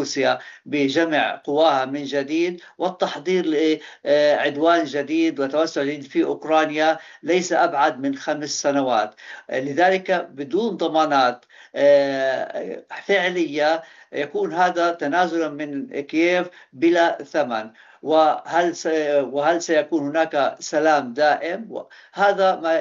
روسيا بجمع قواها من جديد والتحضير لعدوان جديد وتوسع جديد في أوكرانيا ليس أبعد من 5 سنوات. لذلك بدون ضمانات فعلية يكون هذا تنازلا من كييف بلا ثمن. وهل سيكون هناك سلام دائم؟ هذا ما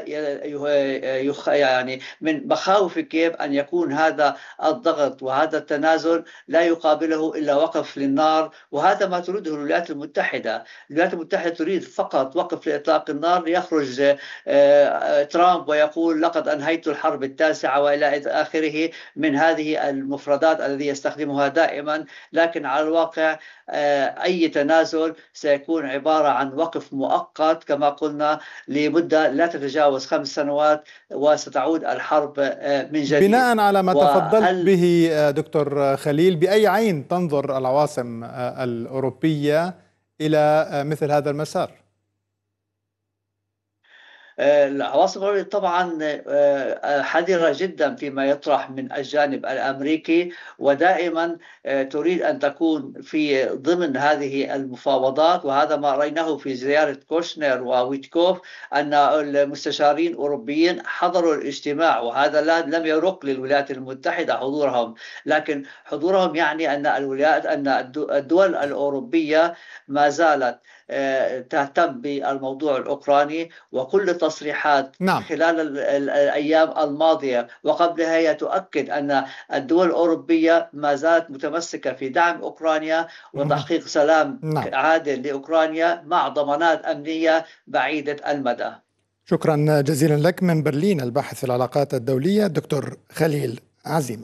يعني من مخاوف كييف أن يكون هذا الضغط وهذا التنازل لا يقابله إلا وقف للنار، وهذا ما تريده الولايات المتحدة. الولايات المتحدة تريد فقط وقف لإطلاق النار ليخرج ترامب ويقول لقد أنهيت الحرب التاسعة وإلى آخره من هذه المفردات التي يستخدمها دائما. لكن على الواقع أي تنازل سيكون عبارة عن وقف مؤقت كما قلنا لمدة لا تتجاوز 5 سنوات، وستعود الحرب من جديد. بناء على ما تفضلت به دكتور خليل، بأي عين تنظر العواصم الأوروبية إلى مثل هذا المسار؟ العواصم الأوروبية طبعا حذرة جدا فيما يطرح من الجانب الأمريكي، ودائما تريد أن تكون في ضمن هذه المفاوضات. وهذا ما رأيناه في زيارة كوشنر وويتكوف، أن المستشارين الأوروبيين حضروا الاجتماع، وهذا لم يرق للولايات المتحدة حضورهم، لكن حضورهم يعني أن الدول الأوروبية ما زالت تهتم بالموضوع الأوكراني. وكل التصريحات خلال الأيام الماضية وقبلها هي تؤكد أن الدول الأوروبية ما زالت متمسكة في دعم أوكرانيا وتحقيق سلام عادل لأوكرانيا مع ضمانات أمنية بعيدة المدى. شكرا جزيلا لك من برلين الباحث في العلاقات الدولية دكتور خليل عزيمة.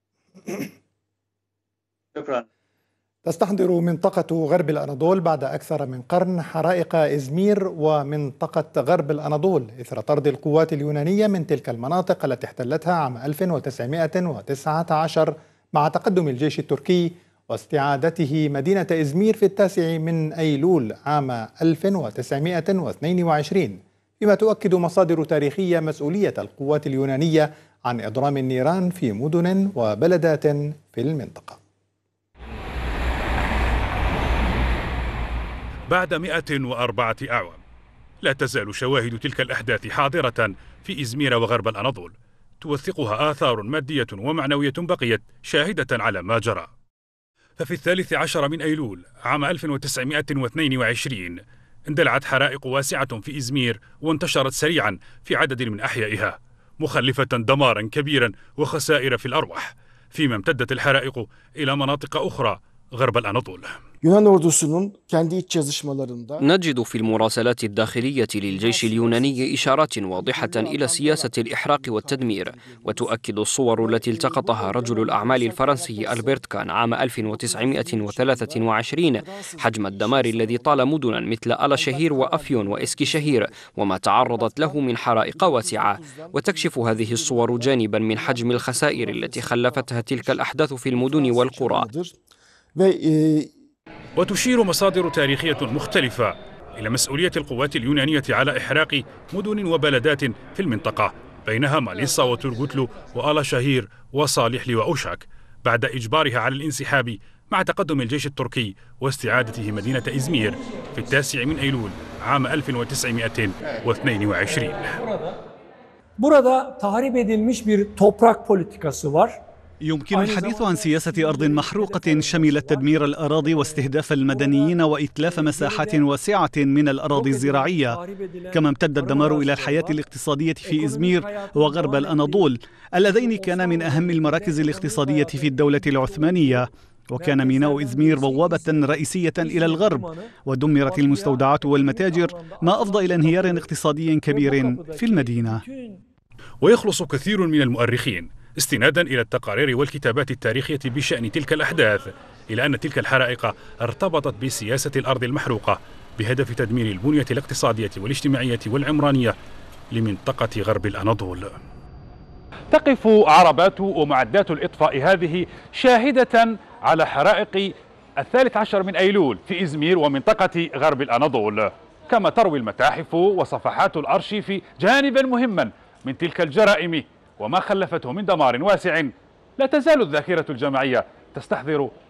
شكرا. تستحضر منطقة غرب الأناضول بعد أكثر من قرن حرائق إزمير ومنطقة غرب الأناضول إثر طرد القوات اليونانية من تلك المناطق التي احتلتها عام 1919 مع تقدم الجيش التركي واستعادته مدينة إزمير في 9 من أيلول عام 1922، فيما تؤكد مصادر تاريخية مسؤولية القوات اليونانية عن إضرام النيران في مدن وبلدات في المنطقة. بعد 104 أعوام لا تزال شواهد تلك الأحداث حاضرة في إزمير وغرب الأناضول، توثقها آثار مادية ومعنوية بقيت شاهدة على ما جرى. ففي 13 من أيلول عام 1922 اندلعت حرائق واسعة في إزمير وانتشرت سريعا في عدد من أحيائها، مخلفة دمارا كبيرا وخسائر في الأرواح، فيما امتدت الحرائق إلى مناطق أخرى غرب الأناضول. نجد في المراسلات الداخلية للجيش اليوناني إشارات واضحة إلى سياسة الإحراق والتدمير، وتؤكد الصور التي التقطها رجل الأعمال الفرنسي ألبرت كان عام 1923 حجم الدمار الذي طال مدنا مثل ألاشهير وأفيون وإسكيشهير وما تعرضت له من حرائق واسعة، وتكشف هذه الصور جانبا من حجم الخسائر التي خلفتها تلك الأحداث في المدن والقرى. وتشير مصادر تاريخية مختلفة إلى مسؤولية القوات اليونانية على إحراق مدن وبلدات في المنطقة، بينها ماليصا وتورغوتلو وآلاشهير وصالحلي وأوشاك، بعد إجبارها على الانسحاب مع تقدم الجيش التركي واستعادته مدينة إزمير في 9 من أيلول عام 1922. Burada tahrip edilmiş bir toprak politikası var. يمكن الحديث عن سياسة أرض محروقة شملت تدمير الأراضي واستهداف المدنيين وإتلاف مساحات واسعة من الأراضي الزراعية، كما امتد الدمار إلى الحياة الاقتصادية في إزمير وغرب الأناضول اللذين كانا من أهم المراكز الاقتصادية في الدولة العثمانية، وكان ميناء إزمير بوابة رئيسية إلى الغرب، ودمرت المستودعات والمتاجر ما أفضى إلى انهيار اقتصادي كبير في المدينة. ويخلص كثير من المؤرخين استنادا إلى التقارير والكتابات التاريخية بشأن تلك الأحداث إلى أن تلك الحرائق ارتبطت بسياسة الأرض المحروقة بهدف تدمير البنية الاقتصادية والاجتماعية والعمرانية لمنطقة غرب الأناضول. تقف عربات ومعدات الإطفاء هذه شاهدة على حرائق 13 من أيلول في إزمير ومنطقة غرب الأناضول، كما تروي المتاحف وصفحات الأرشيف جانبا مهما من تلك الجرائم وما خلفته من دمار واسع. لا تزال الذاكرة الجماعية تستحضر